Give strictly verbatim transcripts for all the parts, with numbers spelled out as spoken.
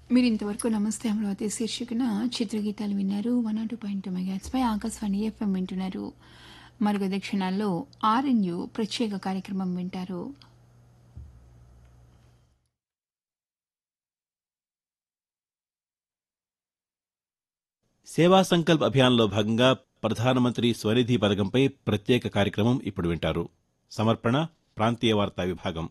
మీరు ఇంతవరకు నమస్తే అమరావతి శీర్షికన చిత్రగీతాలు విన్నారు. One not two point two మెగాట్స్ pi Akashvani FM వింటున్నారు. మరుగది క్షణాల్లో ఆర్ఎన్యు ప్రత్యేక కార్యక్రమం వింటారు. సేవా సంకల్ప్ అభియాన్లో భాగంగా ప్రధానమంత్రి స్వనిధి పథకంపై ప్రత్యేక కార్యక్రమం ఇప్పుడు వింటారు. సమర్పణ ప్రాంతీయ వార్తా విభాగం.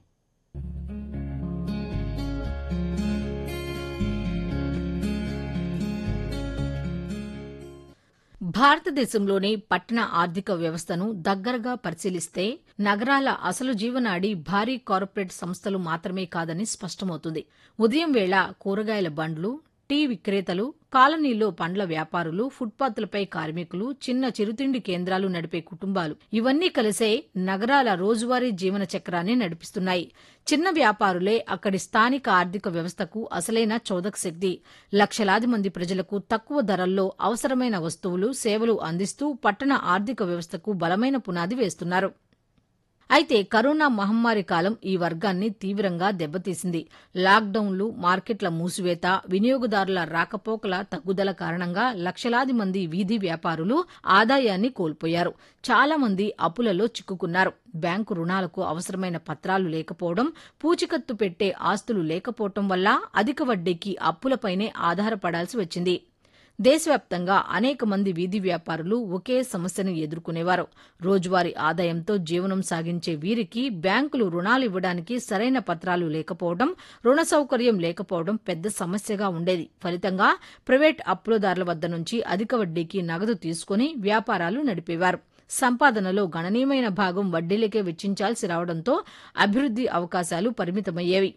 భారతదేశంలోని పట్టణ ఆర్థిక వ్యవస్థను దగ్గరగా పరిశీలిస్తే నగరాల అసలు జీవనాడి భారీ కార్పొరేట్ సంస్థలు మాత్రమే కాదని స్పష్టమవుతుంది. ఉదయం వేళ కూరగాయల బండ్లు, టీ విక్రేతలు, కాలనీల్లో పండ్ల వ్యాపారులు, ఫుట్పాత్లపై కార్మికులు, చిన్న చిరుతిండి కేంద్రాలు నడిపే కుటుంబాలు ఇవన్నీ కలిసే నగరాల రోజువారీ జీవన చక్రాన్ని నడిపిస్తున్నాయి. చిన్న వ్యాపారులే అక్కడి స్థానిక ఆర్థిక వ్యవస్థకు అసలైన చోదక శక్తి. లక్షలాది మంది ప్రజలకు తక్కువ ధరల్లో అవసరమైన వస్తువులు, సేవలు అందిస్తూ పట్టణ ఆర్థిక వ్యవస్థకు బలమైన పునాది వేస్తున్నారు. అయితే కరోనా మహమ్మారి కాలం ఈ వర్గాన్ని తీవ్రంగా దెబ్బతీసింది. లాక్డౌన్లు, మార్కెట్ల మూసివేత, వినియోగదారుల రాకపోకల తగ్గుదల కారణంగా లక్షలాది మంది వీధి వ్యాపారులు ఆదాయాన్ని కోల్పోయారు. చాలా మంది అప్పులలో చిక్కుకున్నారు. బ్యాంకు రుణాలకు అవసరమైన పత్రాలు లేకపోవడం, పూచికత్తు పెట్టే ఆస్తులు లేకపోవడం వల్ల అధిక వడ్డీకి అప్పులపైనే ఆధారపడాల్సి వచ్చింది. దేశవ్యాప్తంగా అనేక మంది వీధి వ్యాపారులు ఒకే సమస్యను ఎదుర్కొనేవారు. రోజువారీ ఆదాయంతో జీవనం సాగించే వీరికి బ్యాంకులు రుణాలు ఇవ్వడానికి సరైన పత్రాలు లేకపోవడం, రుణ సౌకర్యం లేకపోవడం పెద్ద సమస్యగా ఉండేది. ఫలితంగా ప్రైవేట్ అప్పులదారుల వద్ద నుంచి అధిక వడ్డీకి నగదు తీసుకుని వ్యాపారాలు నడిపేవారు. సంపాదనలో గణనీయమైన భాగం వడ్డీలకే వెచ్చించాల్సి రావడంతో అభివృద్ది అవకాశాలు పరిమితమయ్యేవి.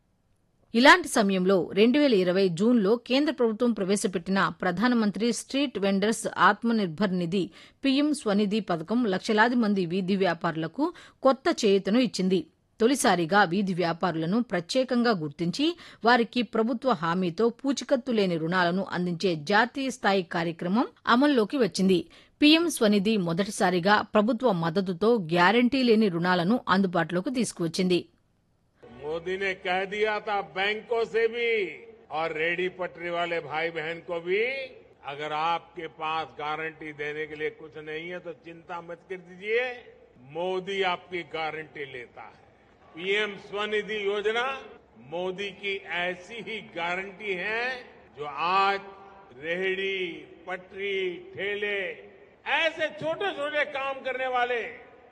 ఇలాంటి సమయంలో రెండు వేల ఇరవై జూన్లో కేంద్ర ప్రభుత్వం ప్రవేశపెట్టిన ప్రధానమంత్రి స్ట్రీట్ వెండర్స్ ఆత్మనిర్భర్ నిధి పీఎం స్వనిధి పథకం లక్షలాది మంది వీధి వ్యాపారులకు కొత్త చేయూతను ఇచ్చింది. తొలిసారిగా వీధి వ్యాపారులను ప్రత్యేకంగా గుర్తించి వారికి ప్రభుత్వ హామీతో పూచికత్తు లేని రుణాలను అందించే జాతీయ స్థాయి కార్యక్రమం అమల్లోకి వచ్చింది. పీఎం స్వనిధి మొదటిసారిగా ప్రభుత్వ మద్దతుతో గ్యారంటీ లేని రుణాలను అందుబాటులోకి తీసుకువచ్చింది. मोदी ने कह दिया था बैंकों से भी और रेडी पटरी वाले भाई बहन को भी, अगर आपके पास गारंटी देने के लिए कुछ नहीं है तो चिंता मत कर दीजिए, मोदी आपकी गारंटी लेता है. पीएम स्वनिधि योजना मोदी की ऐसी ही गारंटी है जो आज रेहड़ी, पटरी, ठेले ऐसे छोटे छोटे काम करने वाले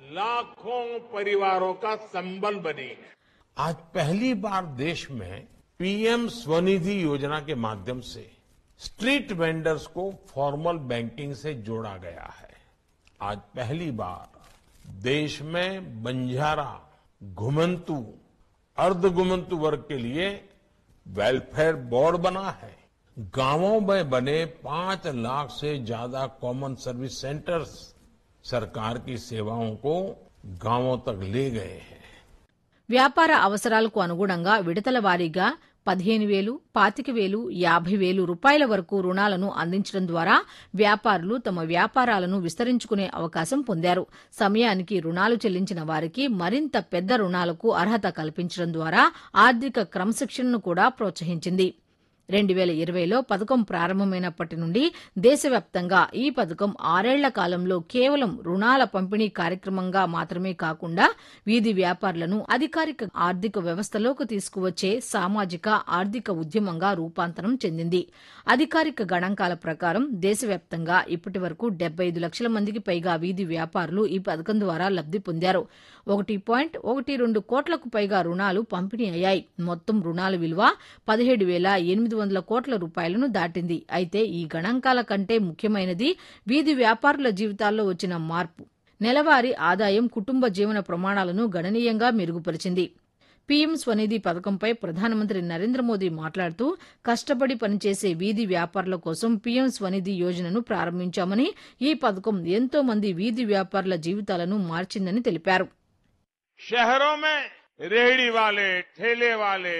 लाखों परिवारों का संबल बनी है. आज पहली बार देश में पीएम स्वनिधि योजना के माध्यम से स्ट्रीट वेंडर्स को फॉर्मल बैंकिंग से जोड़ा गया है. आज पहली बार देश में बंजारा, घुमंतु, अर्ध घुमंतु वर्ग के लिए वेलफेयर बोर्ड बना है. गांवों में बने पांच लाख से ज्यादा कॉमन सर्विस सेंटर्स सरकार की सेवाओं को गांवों तक ले गए हैं. వ్యాపార అవసరాలకు అనుగుణంగా విడతల వారీగా పదిహేను వేలు, పాతిక వేలు, యాభై వేలు రూపాయల వరకు రుణాలను అందించడం ద్వారా వ్యాపారులు తమ వ్యాపారాలను విస్తరించుకునే అవకాశం పొందారు. సమయానికి రుణాలు చెల్లించిన వారికి మరింత పెద్ద రుణాలకు అర్హత కల్పించడం ద్వారా ఆర్థిక క్రమశిక్షణను కూడా ప్రోత్సహించింది. రెండు వేల ఇరవైలో పథకం ప్రారంభమైనప్పటి నుండి దేశవ్యాప్తంగా ఈ పథకం ఆరేళ్ల కాలంలో కేవలం రుణాల పంపిణీ కార్యక్రమంగా మాత్రమే కాకుండా వీధి వ్యాపారులను అధికారిక ఆర్థిక వ్యవస్థలోకి తీసుకువచ్చే సామాజిక ఆర్థిక ఉద్యమంగా రూపాంతరం చెందింది. అధికారిక గణాంకాల ప్రకారం దేశవ్యాప్తంగా ఇప్పటి వరకు డెబ్బై ఐదు లక్షల మందికి పైగా వీధి వ్యాపారులు ఈ పథకం ద్వారా లబ్ది పొందారు. ఒకటి పాయింట్ ఒకటి రెండు కోట్లకు పైగా రుణాలు పంపిణీ అయ్యాయి. మొత్తం రుణాల విలువ పదిహేడు వేల ఎనిమిది వందల కోట్ల రూపాయలను దాటింది. అయితే ఈ గణాంకాల కంటే ముఖ్యమైనది వీధి వ్యాపారుల జీవితాల్లో వచ్చిన మార్పు. నెలవారీ ఆదాయం కుటుంబ జీవన ప్రమాణాలను గణనీయంగా మెరుగుపరిచింది. పీఎం స్వనిధి పథకంపై ప్రధానమంత్రి నరేంద్ర మోదీ మాట్లాడుతూ కష్టపడి పనిచేసే వీధి వ్యాపారుల కోసం పీఎం స్వనిధి యోజనను ప్రారంభించామని, ఈ పథకం ఎంతో మంది వీధి వ్యాపారుల జీవితాలను మార్చిందని తెలిపారు. शहरों में रेहड़ी वाले, ठेले वाले,